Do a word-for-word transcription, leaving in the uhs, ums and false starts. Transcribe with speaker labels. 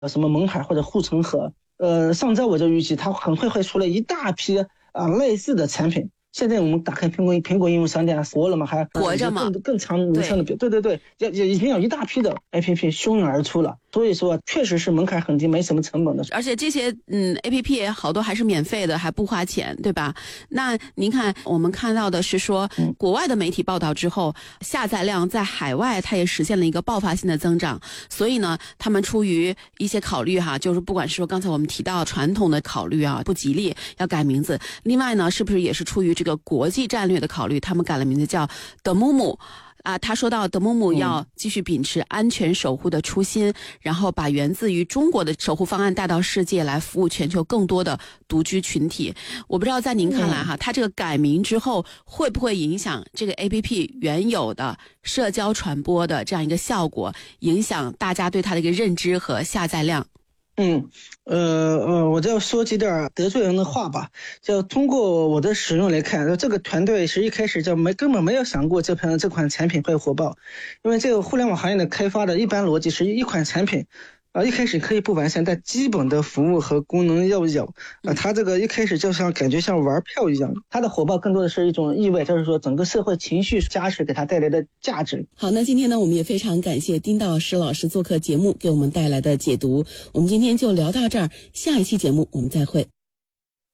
Speaker 1: 什么勐海或者护城河。呃，上周我就预计它很快会出来一大批啊类似的产品。现在我们打开苹果苹果应用商店活了吗？还
Speaker 2: 活着吗？
Speaker 1: 更更长名称的，对对对，也也已经有一大批的 A P P 汹涌而出了。所以说，确实是门槛很低，没什么成本的。
Speaker 2: 而且这些嗯 A P P 好多还是免费的，还不花钱，对吧？那您看，我们看到的是说，
Speaker 1: 嗯、
Speaker 2: 国外的媒体报道之后，下载量在海外它也实现了一个爆发性的增长。所以呢，他们出于一些考虑哈，就是不管是说刚才我们提到传统的考虑啊，不吉利要改名字，另外呢，是不是也是出于这个国际战略的考虑，他们改了名字叫德木木。啊，他说到德木木要继续秉持安全守护的初心、嗯、然后把源自于中国的守护方案带到世界，来服务全球更多的独居群体。我不知道在您看来哈，他、嗯、这个改名之后会不会影响这个 A P P 原有的社交传播的这样一个效果，影响大家对它的一个认知和下载量？
Speaker 1: 嗯，呃呃，我就说几点得罪人的话吧。就通过我的使用来看，这个团队是一开始就没根本没有想过这款这款产品会火爆，因为这个互联网行业的开发的一般逻辑是一款产品。啊，一开始可以不完善，但基本的服务和功能要有。啊，它这个一开始就像感觉像玩票一样，它的火爆更多的是一种意味，就是说整个社会情绪加持给它带来的价值。
Speaker 2: 好，那今天呢，我们也非常感谢丁道石老师做客节目，给我们带来的解读。我们今天就聊到这儿，下一期节目我们再会。